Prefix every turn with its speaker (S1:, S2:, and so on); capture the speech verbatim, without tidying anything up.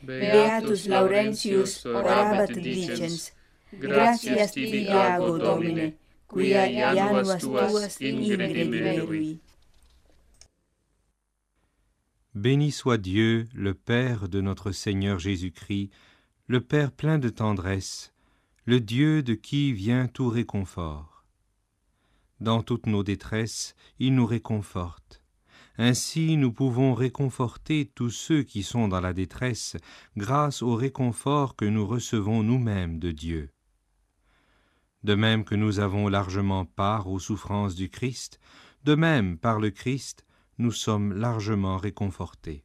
S1: Beatus Laurentius orabat dicens, gratias tibi ago Domine, quia januas tuas ingre merui.
S2: Béni soit Dieu, le Père de notre Seigneur Jésus-Christ, le Père plein de tendresse, le Dieu de qui vient tout réconfort. Dans toutes nos détresses, il nous réconforte. Ainsi, nous pouvons réconforter tous ceux qui sont dans la détresse grâce au réconfort que nous recevons nous-mêmes de Dieu. De même que nous avons largement part aux souffrances du Christ, de même, par le Christ, nous sommes largement réconfortés.